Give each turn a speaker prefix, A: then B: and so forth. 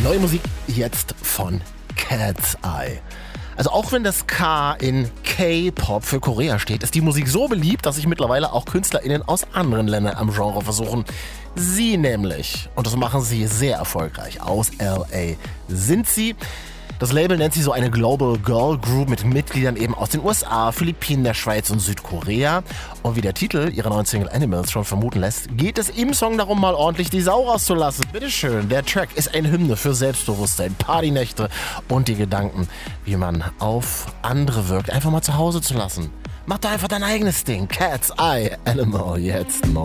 A: Neue Musik jetzt von Cat's Eye. Also auch wenn das K in K-Pop für Korea steht, ist die Musik so beliebt, dass sich mittlerweile auch KünstlerInnen aus anderen Ländern am Genre versuchen. Sie nämlich, und das machen sie sehr erfolgreich, aus LA sind sie. Das Label nennt sie so eine Global Girl Group mit Mitgliedern eben aus den USA, Philippinen, der Schweiz und Südkorea. Und wie der Titel ihrer neuen Single Animals schon vermuten lässt, geht es im Song darum, mal ordentlich die Sau rauszulassen. Bitteschön, der Track ist eine Hymne für Selbstbewusstsein, Partynächte und die Gedanken, wie man auf andere wirkt, einfach mal zu Hause zu lassen. Mach doch einfach dein eigenes Ding. Cat's Eye, Animal, jetzt neu.